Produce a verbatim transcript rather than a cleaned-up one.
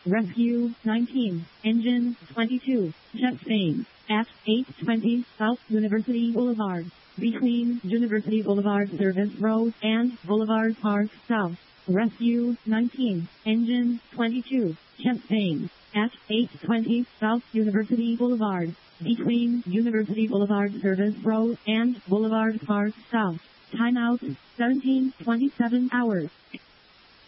Rescue nineteen, Engine twenty-two, Jet Spain, at eight twenty South University Boulevard, between University Boulevard Service Road and Boulevard Park South. Rescue nineteen, Engine twenty-two, Jet Spain, at eight twenty South University Boulevard, between University Boulevard Service Road and Boulevard Park South. Timeout, seventeen twenty-seven hours.